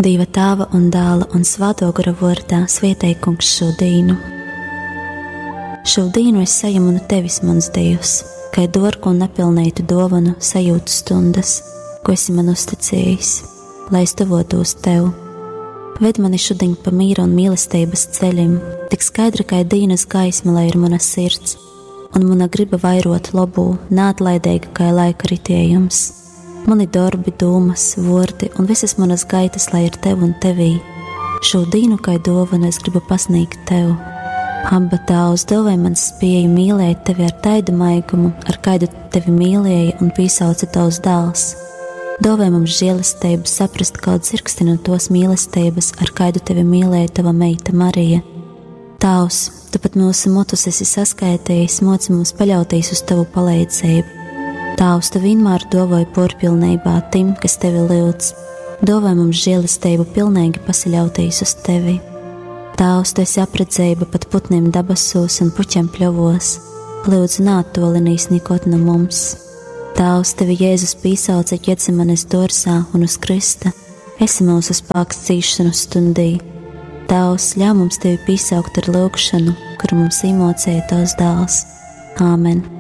Dieva Tēva un Dēla un Svētā gara vārdā svētī Kungs šodīnu. Šodīnu es saņemu no tevis, mans Dievs, kā dārgu un nepilnītu dāvanu sajūtu stundas, ko esi man uzticējis, lai es tuvotos tev. Ved mani šodien pa mīra un mīlestības ceļiem, tik skaidra kā dienas gaisma, lai ir mana sirds, un mana griba vairot labu, neatlaidīga kā laika ritējums. Mani darbi, domas, vārdi un visas manas gaitas, lai ir tev un tevī. Šodīnu kā dāvanu es gribu pasniegt tev. Abba Tēvs, dāvāj man spēju mīlēt tevi ar taidu maigumu, ar kādu tevi mīlēja un piesauca tavs dēls. Dāvāj mums žēlastību saprast kaut dzirksti no tos mīlestības, ar kādu tevi mīlēja tava meita Marija. Tēvs, tu pat mūsu motus esi saskaitījis, moci mums paļauties uz tavu palīdzību. Tēvs, tu vienmēr dāvāj porpilnībā tim, kas tevi lūdz. Dāvāj mums žēlastību pilnīgi pasaļauties uz tevi. Tēvs, tu esi apredzība pat putniem dabasos un puķiem pļovos. Lūdzu, neattolinīs nikot no mums. Tēvs, tevi Jēzus piesauca Ģetsemanes dārzā un uz Krista. Esi mūsu spēks cīšanu stundī. Tēvs, ļauj mums tevi piesaukt ar lūgšanu, kuru mums iemācīja tavs dēls. Āmen.